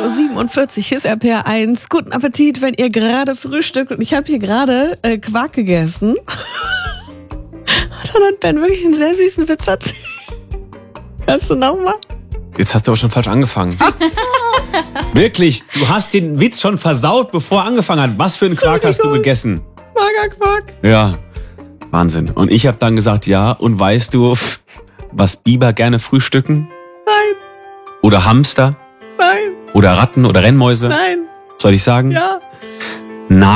8:47 Uhr, hier ist RPR1. Guten Appetit, wenn ihr gerade frühstückt. Und ich habe hier gerade Quark gegessen. Und dann hat Ben wirklich einen sehr süßen Witz erzählt. Kannst du nochmal? Jetzt hast du aber schon falsch angefangen. Wirklich, du hast den Witz schon versaut, bevor er angefangen hat. Was für einen Quark hast du gegessen? Magerquark. Ja, Wahnsinn. Und ich habe dann gesagt, ja, und weißt du, was Biber gerne frühstücken? Nein, Oder Hamster? nein, Oder Ratten oder Rennmäuse? nein. Soll ich sagen? Ja.